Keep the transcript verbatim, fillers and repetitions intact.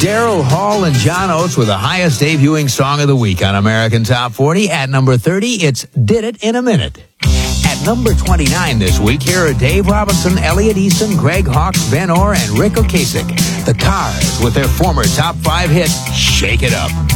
Daryl Hall and John Oates with the highest debuting song of the week on American Top forty. At number thirty, it's Did It in a Minute. At number twenty-nine this week, here are Dave Robinson, Elliot Easton, Greg Hawkes, Ben Orr, and Rick Ocasek. The Cars with their former top five hit, Shake It Up.